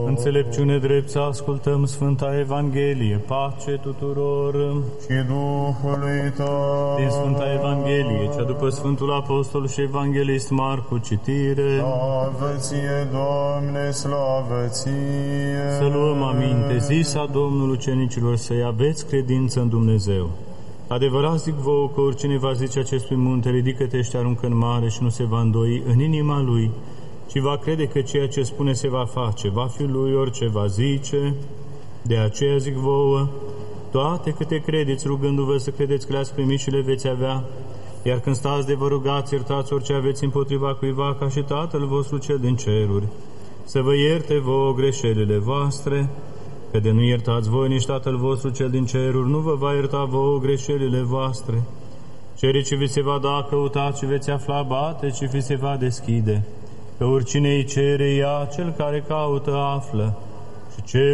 Înțelepciune drept să ascultăm Sfânta Evanghelie, pace tuturor. Și Duhului Tău. Din Sfânta Evanghelie, cea după Sfântul Apostol și Evanghelist Marcu, citire. Slavă ție, Doamne, slavă ție. Să luăm aminte, zisa Domnul ucenicilor, să-i aveți credință în Dumnezeu. Adevărat zic vouă că oricine va zice acestui munte, ridică-te și te aruncă în mare, și nu se va îndoi în inima lui, ci va crede că ceea ce spune se va face, va fi lui orice va zice. De aceea zic vouă, toate câte credeți, rugându-vă să credeți că le-ați primit și le veți avea, iar când stați de vă rugați, iertați orice aveți împotriva cuiva, ca și Tatăl vostru cel din ceruri să vă ierte vouă greșelile voastre, că de nu iertați voi, nici Tatăl vostru cel din ceruri nu vă va ierta vouă greșelile voastre. Cereți și vi se va da, căutați și veți afla, bateți și vi se va deschide. Că oricine îi cere, ia, cel care caută află, și cel